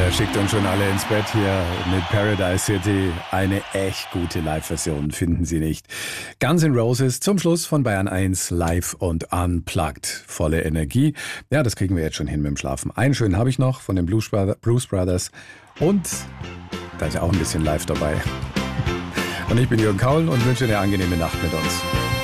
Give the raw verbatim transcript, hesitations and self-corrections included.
Der schickt uns schon alle ins Bett hier mit Paradise City. Eine echt gute Live-Version, finden Sie nicht? Guns N' Roses zum Schluss von Bayern eins, live und unplugged. Volle Energie. Ja, das kriegen wir jetzt schon hin mit dem Schlafen. Einen schönen habe ich noch von den Blues Brothers. Und da ist ja auch ein bisschen live dabei. Und ich bin Jürgen Kaul und wünsche eine angenehme Nacht mit uns.